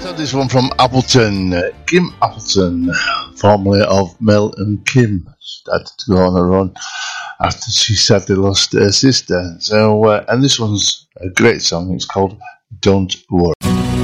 This one from Appleton, Kim Appleton, formerly of Mel and Kim, started to go on her own after she sadly lost her sister. So, and this one's a great song. It's called "Don't Worry."